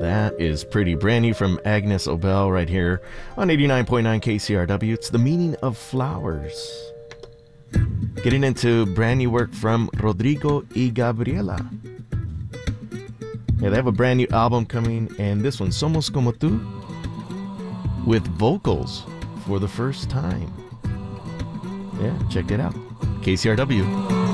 That is Pretty Brandy from Agnes Obel right here on 89.9 KCRW. It's The Meaning of Flowers. Getting into brand new work from Rodrigo y Gabriela. Yeah, they have a brand new album coming, and this one, Somos Como Tú, with vocals for the first time. Yeah, check it out. KCRW.